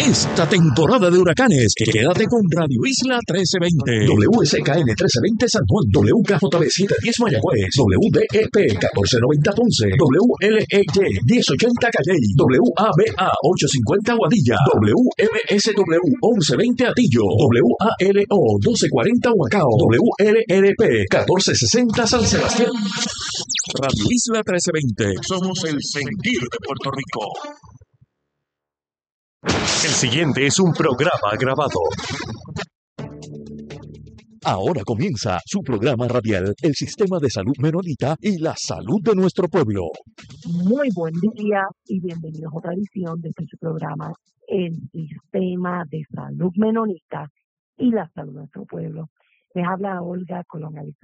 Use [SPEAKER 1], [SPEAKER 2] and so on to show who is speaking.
[SPEAKER 1] Esta temporada de huracanes, quédate con Radio Isla 1320, WSKN 1320 San Juan, WKJB 710 Mayagüez, WDEP 1490 Ponce, WLEY 1080 Calley, WABA 850 Aguadilla, WMSW 1120 Atillo, WALO 1240 Humacao, WLRP 1460 San Sebastián. Radio Isla 1320, somos el sentir de Puerto Rico. El siguiente es un programa grabado. Ahora comienza su programa radial, El Sistema de Salud Menonita y la Salud de Nuestro Pueblo.
[SPEAKER 2] Muy buen día y bienvenidos a otra edición de este programa, El Sistema de Salud Menonita y la Salud de Nuestro Pueblo. Les habla Olga Colón